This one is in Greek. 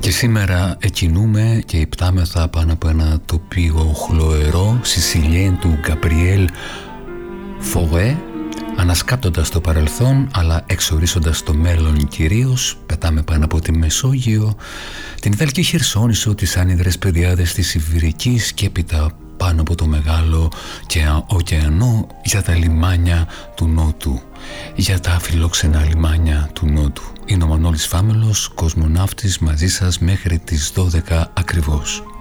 Και σήμερα εκκινούμε και υπτάμεθα πάνω από ένα τοπίο χλωερό, Σισιλιέν του Γκαμπριέλ Φογέ, ανασκάπτοντας το παρελθόν αλλά εξορίσοντας το μέλλον κυρίως. Πετάμε πάνω από τη Μεσόγειο, την Ιταλική Χερσόνησο, τις άνυδρες πεδιάδες της Ιβηρικής και έπειτα πάνω από το μεγάλο και ωκεανό για τα λιμάνια του Νότου, για τα φιλόξενα λιμάνια του Νότου. Είναι ο Μανώλης Φάμελος, κοσμοναύτης, μαζί σας μέχρι τις 12 ακριβώς.